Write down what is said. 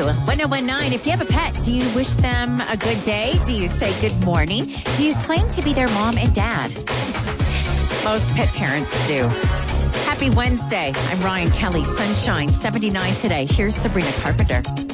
1019. If you have a pet, do you wish them a good day? Do you say good morning? Do you claim to be their mom and dad? Most pet parents do. Happy Wednesday. I'm Ryan Kelly. Sunshine, 79 today. Here's Sabrina Carpenter.